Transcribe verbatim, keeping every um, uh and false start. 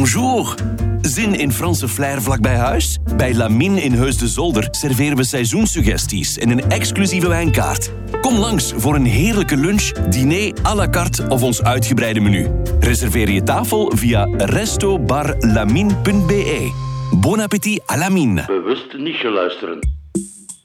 Bonjour. Zin in Franse flair vlakbij huis? Bij Lamine in Heus de Zolder serveren we seizoenssuggesties en een exclusieve wijnkaart. Kom langs voor een heerlijke lunch, diner à la carte of ons uitgebreide menu. Reserveer je tafel via resto bar lamine punt be. Bon appétit à Lamine. Bewust niet geluisterd.